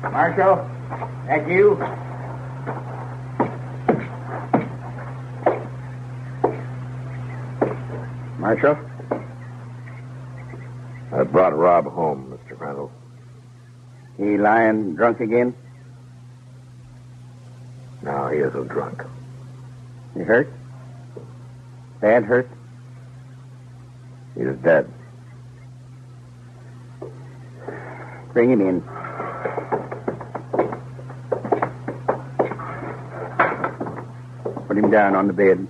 Marshal, that you? Marshal? I brought Rob home, Mr. Crandall. He lying drunk again? No, he isn't drunk. He hurt? Bad hurt? He's dead. Bring him in. Put him down on the bed.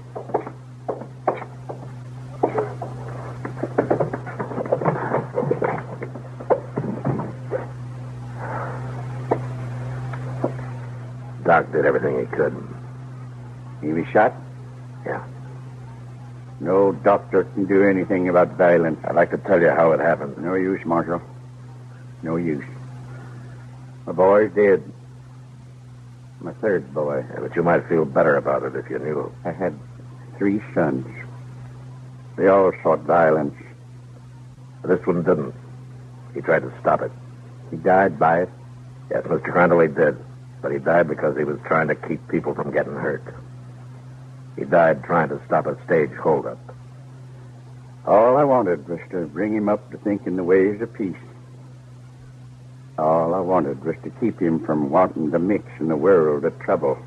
Doc did everything he could. He was shot? Yeah. No doctor can do anything about violence. I'd like to tell you how it happened. No use, Marshal. No use. My boy's dead. My third boy. Yeah, but you might feel better about it if you knew. I had 3 sons. They all sought violence. But this one didn't. He tried to stop it. He died by it. Yes, Mr. Crandall, he did. But he died because he was trying to keep people from getting hurt. He died trying to stop a stage holdup. All I wanted was to bring him up to think in the ways of peace. All I wanted was to keep him from wanting to mix in the world of trouble.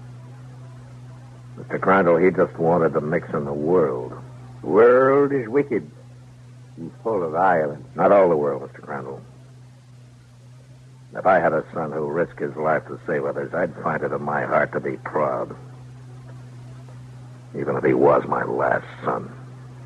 Mr. Crandall, he just wanted to mix in the world. The world is wicked and full of violence. Not all the world, Mr. Crandall. If I had a son who risked his life to save others, I'd find it in my heart to be proud. Even if he was my last son.